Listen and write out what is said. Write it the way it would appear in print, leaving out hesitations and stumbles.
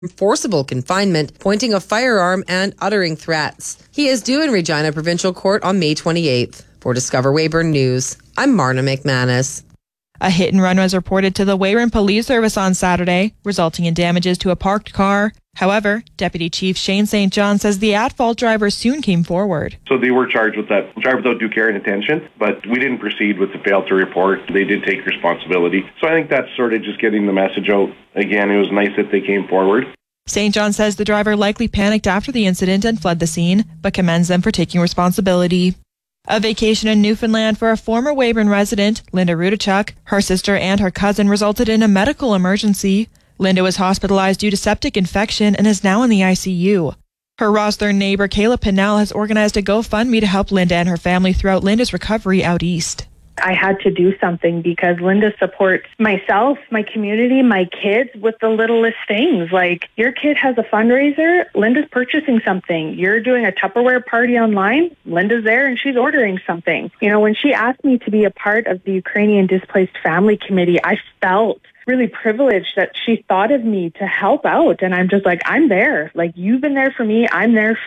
forcible confinement, pointing a firearm and uttering threats. He is due in Regina Provincial Court on May 28th. For Discover Weyburn News, I'm Marna McManus. A hit and run was reported to the Weyburn Police Service on Saturday, resulting in damages to a parked car. However, Deputy Chief Shane St. John says the at-fault driver soon came forward. So they were charged with that drive without due care and attention, but we didn't proceed with the fail to report. They did take responsibility. So I think that's sort of just getting the message out. Again, it was nice that they came forward. St. John says the driver likely panicked after the incident and fled the scene, but commends them for taking responsibility. A vacation in Newfoundland for a former Weyburn resident, Linda Rudachuk. Her sister and her cousin resulted in a medical emergency. Linda was hospitalized due to septic infection and is now in the ICU. Her Rosthern neighbor, Kayla Pinnell, has organized a GoFundMe to help Linda and her family throughout Linda's recovery out east. I had to do something because Linda supports myself, my community, my kids with the littlest things. Like, your kid has a fundraiser, Linda's purchasing something. You're doing a Tupperware party online, Linda's there and she's ordering something. You know, when she asked me to be a part of the Ukrainian Displaced Family Committee, I felt really privileged that she thought of me to help out. And I'm just like, I'm there. Like, you've been there for me, I'm there